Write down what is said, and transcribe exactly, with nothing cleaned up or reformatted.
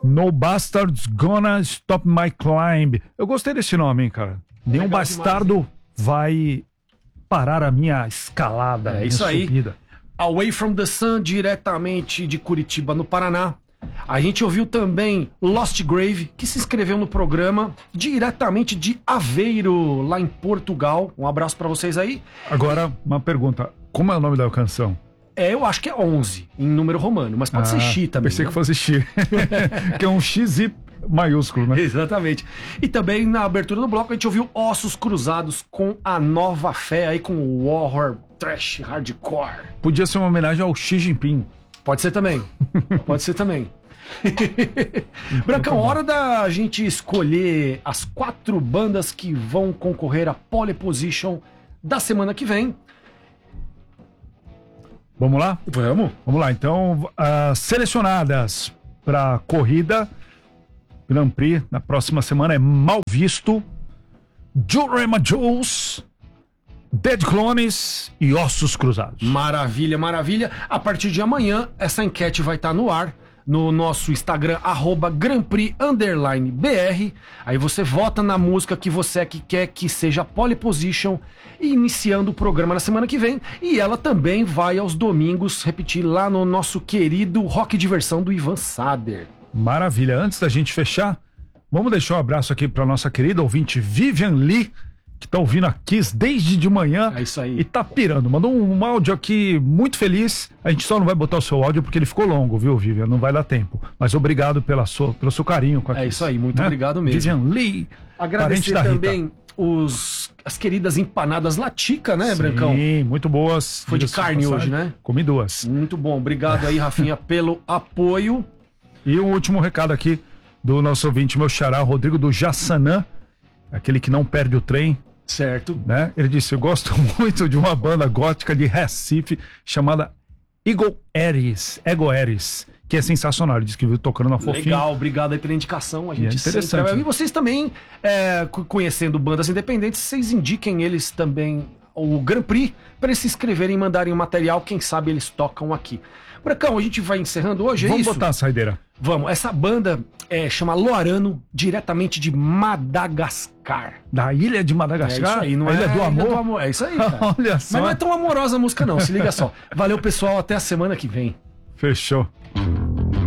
No Bastards Gonna Stop My Climb. Eu gostei desse nome, hein, cara. Nenhum Legal bastardo demais, vai parar a minha escalada. É minha isso aí. subida. Away from the Sun, diretamente de Curitiba, no Paraná. A gente ouviu também Lost Grave, que se inscreveu no programa diretamente de Aveiro, lá em Portugal. Um abraço pra vocês aí. Agora, uma pergunta. Como é o nome da canção? É, eu acho que é onze, em número romano, mas pode Ah, ser X também. Pensei né? que fosse X. Que é um X I maiúsculo, né? Exatamente. E também na abertura do bloco a gente ouviu Ossos Cruzados com a Nova Fé aí com o horror, trash, hardcore. Podia ser uma homenagem ao Xi Jinping. Pode ser também. Pode ser também. Brancão, hora da gente escolher as quatro bandas que vão concorrer à Pole Position da semana que vem. Vamos lá? Vamos. Vamos lá. Então, as selecionadas para corrida Grand Prix na próxima semana é Mal Visto, Jurema Jules, Dead Clones e Ossos Cruzados. Maravilha, maravilha. A partir de amanhã, essa enquete vai estar no ar no nosso Instagram, arroba Grand Prix underline B R. Aí você vota na música que você que quer que seja Pole Position, iniciando o programa na semana que vem. E ela também vai aos domingos repetir lá no nosso querido Rock Diversão do Ivan Sader. Maravilha. Antes da gente fechar, vamos deixar um abraço aqui para nossa querida ouvinte Vivian Lee, que tá ouvindo a Kiss desde de manhã. É isso aí. E tá pirando. Mandou um, um áudio aqui muito feliz. A gente só não vai botar o seu áudio porque ele ficou longo, viu, Vivian? Não vai dar tempo. Mas obrigado pela sua, pelo seu carinho com a É Kiss, isso aí, muito né? obrigado mesmo. Vivian Lee. Agradecer parente da também os, as queridas empanadas Latica, né, Sim, Brancão? muito boas. Foi de Diga-se carne passagem. hoje, né? Comi duas. Muito bom. Obrigado aí, Rafinha, pelo apoio. E um último recado aqui do nosso ouvinte, meu xará, Rodrigo do Jassanã, aquele que não perde o trem, Certo. né? Ele disse, eu gosto muito de uma banda gótica de Recife chamada Ego Eris, Ego Eris, que é sensacional. Ele disse que viu tocando na Fofinha. Legal, obrigado aí pela indicação. A E gente é interessante, sempre... né? E vocês também, é, co- conhecendo bandas independentes, vocês indiquem eles também o Grand Prix para eles se inscreverem e mandarem o material. Quem sabe eles tocam aqui. Bracão, a gente vai encerrando hoje, é Vamos isso? botar a saideira. Vamos. Essa banda é, chama Loarano, diretamente de Madagascar. Da Ilha de É Madagascar? isso aí, não a é Ilha do Amor? É isso aí, cara. Olha só. Mas não é tão amorosa a música não, se liga só. Valeu, pessoal, até a semana que vem. Fechou.